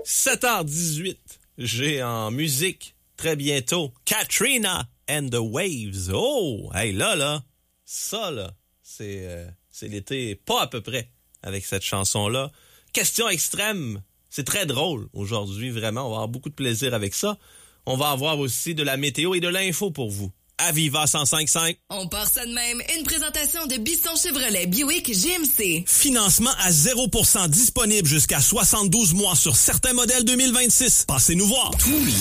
7h18. J'ai en musique, très bientôt, Katrina and the Waves. Oh, hey, là, ça, là, c'est l'été, pas à peu près, avec cette chanson-là. Question extrême, c'est très drôle aujourd'hui, vraiment. On va avoir beaucoup de plaisir avec ça. On va avoir aussi de la météo et de l'info pour vous. Aviva 105.5. On part ça de même. Une présentation de Bisson Chevrolet Buick GMC. Financement à 0% disponible jusqu'à 72 mois sur certains modèles 2026. Passez nous voir. Tous